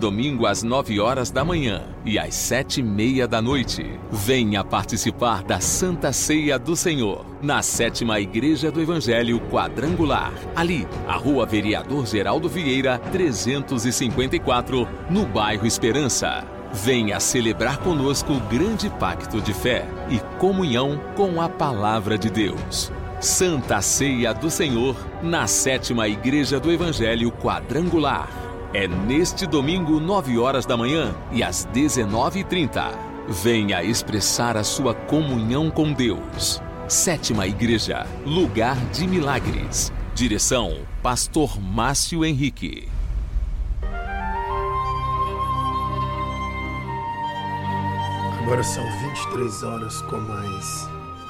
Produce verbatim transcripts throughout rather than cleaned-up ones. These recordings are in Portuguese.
domingo às nove horas da manhã e às sete e meia da noite. Venha participar da Santa Ceia do Senhor, na sétima Igreja do Evangelho Quadrangular, ali, a Rua Vereador Geraldo Vieira, trezentos e cinquenta e quatro, no bairro Esperança. Venha celebrar conosco o grande pacto de fé e comunhão com a Palavra de Deus. Santa Ceia do Senhor, na sétima Igreja do Evangelho Quadrangular. É neste domingo, nove horas da manhã e às dezenove e trinta. Venha expressar a sua comunhão com Deus. Sétima Igreja, lugar de milagres. Direção, Pastor Márcio Henrique. Agora são vinte e três horas com mais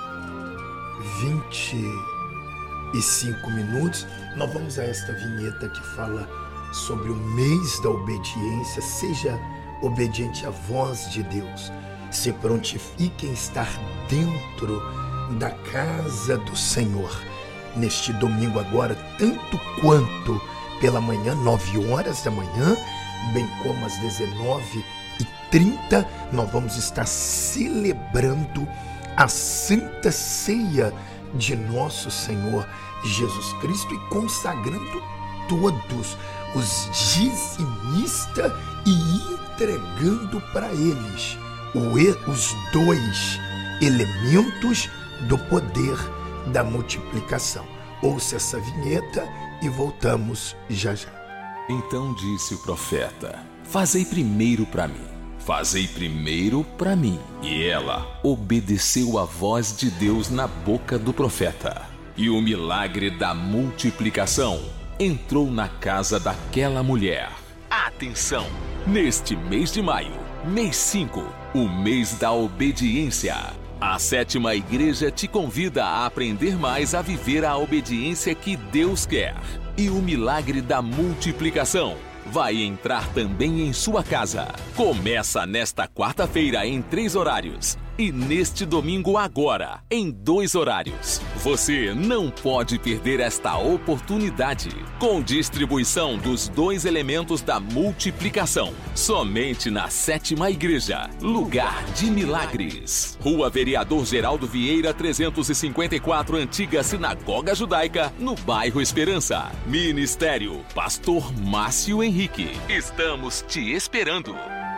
vinte e cinco minutos. Nós vamos a esta vinheta que fala sobre o mês da obediência. Seja obediente à voz de Deus. Se prontifique em estar dentro da casa do Senhor. Neste domingo agora, tanto quanto pela manhã, nove horas da manhã, bem como às dezenove e trinta, nós vamos estar celebrando a Santa Ceia de nosso Senhor Jesus Cristo e consagrando todos os dizimistas e entregando para eles os dois elementos do poder da multiplicação. Ouça essa vinheta e voltamos já já. Então disse o profeta: fazei primeiro para mim, fazei primeiro para mim. E ela obedeceu à voz de Deus na boca do profeta. E o milagre da multiplicação entrou na casa daquela mulher. Atenção! Neste mês de maio, mês cinco, o mês da obediência, a sétima igreja te convida a aprender mais a viver a obediência que Deus quer. E o milagre da multiplicação vai entrar também em sua casa. Começa nesta quarta-feira em três horários e neste domingo agora em dois horários. Você não pode perder esta oportunidade. Com distribuição dos dois elementos da multiplicação, somente na sétima igreja, lugar de milagres. Rua Vereador Geraldo Vieira, trezentos e cinquenta e quatro, Antiga Sinagoga Judaica, no bairro Esperança. Ministério Pastor Márcio Henrique. Estamos te esperando.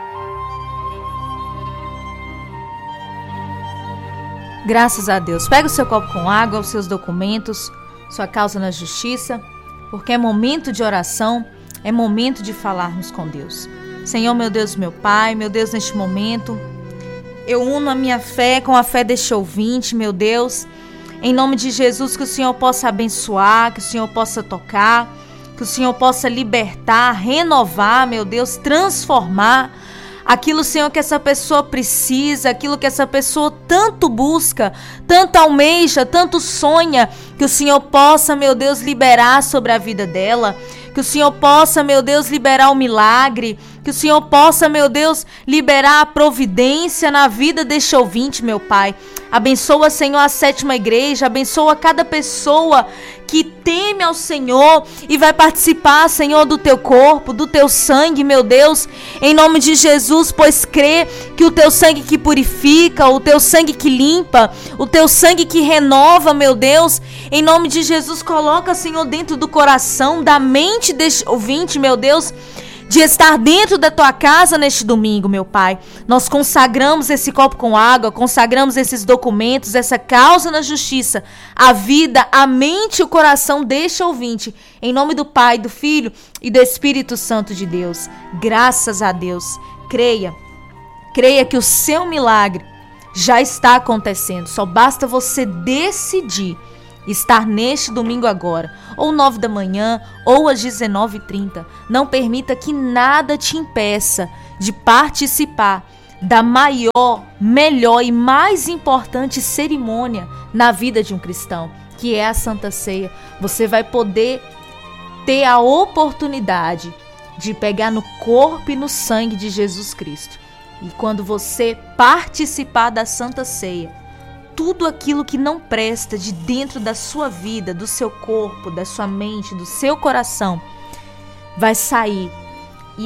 Graças a Deus. Pega o seu copo com água, os seus documentos, sua causa na justiça, porque é momento de oração, é momento de falarmos com Deus. Senhor, meu Deus, meu Pai, meu Deus, neste momento, eu uno a minha fé com a fé deste ouvinte, meu Deus, em nome de Jesus, que o Senhor possa abençoar, que o Senhor possa tocar, que o Senhor possa libertar, renovar, meu Deus, transformar aquilo, Senhor, que essa pessoa precisa, aquilo que essa pessoa tanto busca, tanto almeja, tanto sonha, que o Senhor possa, meu Deus, liberar sobre a vida dela, que o Senhor possa, meu Deus, liberar o milagre, que o Senhor possa, meu Deus, liberar a providência na vida deste ouvinte, meu Pai. Abençoa, Senhor, a sétima igreja, abençoa cada pessoa que teme ao Senhor e vai participar, Senhor, do teu corpo, do teu sangue, meu Deus, em nome de Jesus, pois crê que o teu sangue que purifica, o teu sangue que limpa, o teu sangue que renova, meu Deus, em nome de Jesus, coloca, Senhor, dentro do coração, da mente deste ouvinte, meu Deus, de estar dentro da tua casa neste domingo, meu Pai. Nós consagramos esse copo com água, consagramos esses documentos, essa causa na justiça, a vida, a mente e o coração deste ouvinte, em nome do Pai, do Filho e do Espírito Santo de Deus. Graças a Deus. Creia, creia que o seu milagre já está acontecendo. Só basta você decidir estar neste domingo agora, ou nove da manhã, ou às dezenove e trinta. Não permita que nada te impeça de participar da maior, melhor e mais importante cerimônia na vida de um cristão, que é a Santa Ceia. Você vai poder ter a oportunidade de pegar no corpo e no sangue de Jesus Cristo. E quando você participar da Santa Ceia, tudo aquilo que não presta de dentro da sua vida, do seu corpo, da sua mente, do seu coração, vai sair. E a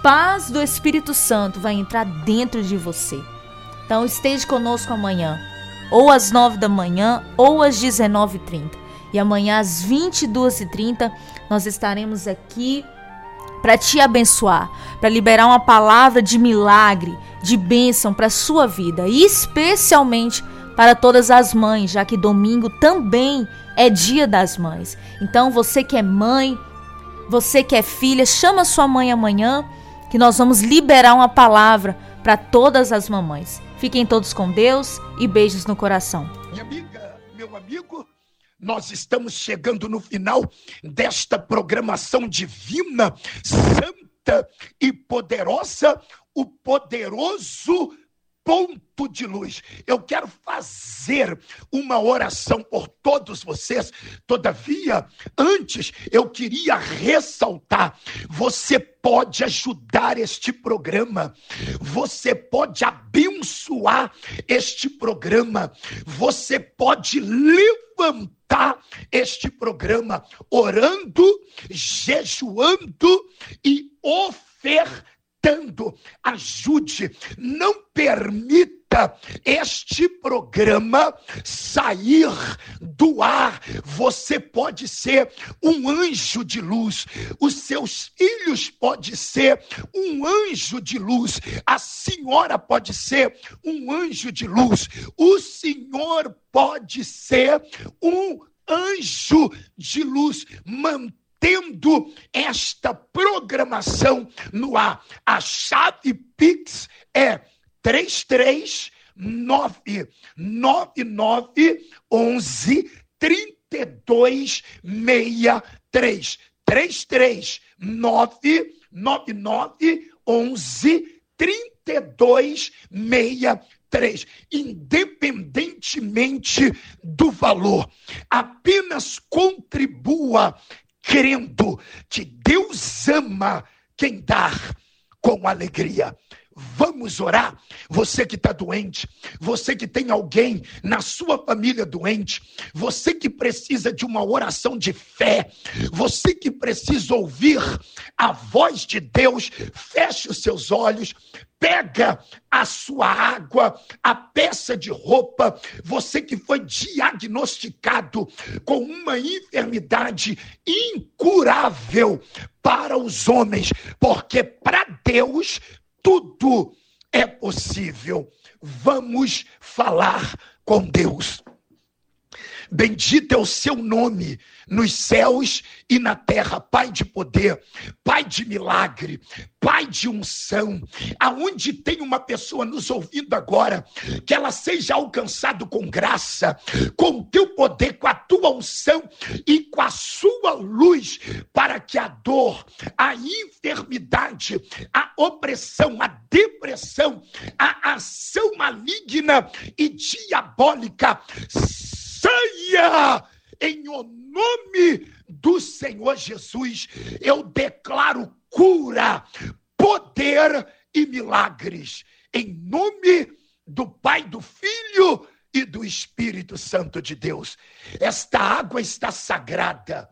paz do Espírito Santo vai entrar dentro de você. Então esteja conosco amanhã, ou às nove da manhã, ou às dezenove e trinta. E amanhã às vinte e duas e trinta nós estaremos aqui para te abençoar, para liberar uma palavra de milagre, de bênção para a sua vida, e especialmente para todas as mães, já que domingo também é dia das mães. Então você que é mãe, você que é filha, chama sua mãe amanhã, que nós vamos liberar uma palavra para todas as mamães. Fiquem todos com Deus e beijos no coração. Minha amiga, meu amigo, nós estamos chegando no final desta programação divina, santa e poderosa, o poderoso ponto de luz. Eu quero fazer uma oração por todos vocês. Todavia, antes eu queria ressaltar: você pode ajudar este programa, você pode abençoar este programa, você pode levantar este programa orando, jejuando e ofertando. Ajude, não permita este programa sair do ar. Você pode ser um anjo de luz, os seus filhos podem ser um anjo de luz, a senhora pode ser um anjo de luz, o senhor pode ser um anjo de luz, mantendo tendo esta programação no ar. A chave Pix é três três nove nove nove um um três dois seis três. três três nove nove nove um um três dois seis três. Independentemente do valor, apenas contribua crendo que Deus ama quem dá com alegria. Vamos orar. Você que está doente, você que tem alguém na sua família doente, você que precisa de uma oração de fé, você que precisa ouvir a voz de Deus, feche os seus olhos, pega a sua água, a peça de roupa, você que foi diagnosticado com uma enfermidade incurável para os homens, porque para Deus tudo é possível. Vamos falar com Deus. Bendito é o seu nome nos céus e na terra, Pai de poder, Pai de milagre, Pai de unção. Aonde tem uma pessoa nos ouvindo agora, que ela seja alcançada com graça, com o teu poder, com a tua unção e com a sua luz, para que a dor, a enfermidade, a opressão, a depressão, a ação maligna e diabólica saia em o nome do Senhor Jesus. Eu declaro cura, poder e milagres em nome do Pai, do Filho e do Espírito Santo de Deus. Esta água está sagrada,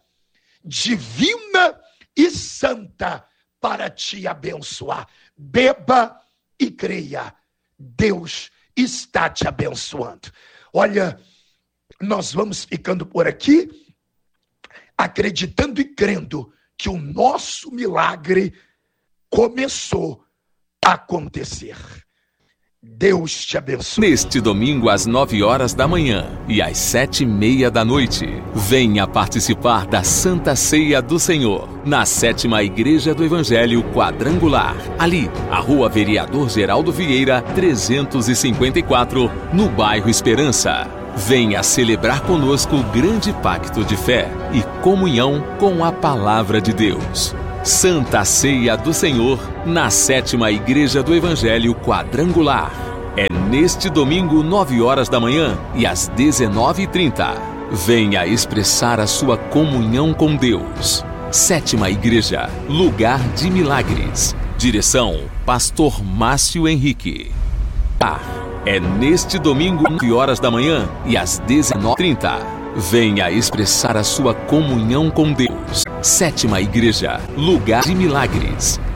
divina e santa para te abençoar. Beba e creia. Deus está te abençoando. Olha, nós vamos ficando por aqui, acreditando e crendo que o nosso milagre começou a acontecer. Deus te abençoe. Neste domingo, às nove horas da manhã e às sete e meia da noite, venha participar da Santa Ceia do Senhor, na sétima Igreja do Evangelho Quadrangular, ali, a Rua Vereador Geraldo Vieira, trezentos e cinquenta e quatro, no bairro Esperança. Venha celebrar conosco o grande pacto de fé e comunhão com a Palavra de Deus. Santa Ceia do Senhor, na sétima Igreja do Evangelho Quadrangular. É neste domingo, nove horas da manhã e às dezenove e trinta. Venha expressar a sua comunhão com Deus. Sétima Igreja, lugar de milagres. Direção, Pastor Márcio Henrique. Ah, é neste domingo, nove horas da manhã e às dezenove e trinta. Venha expressar a sua comunhão com Deus. Sétima Igreja, lugar de milagres.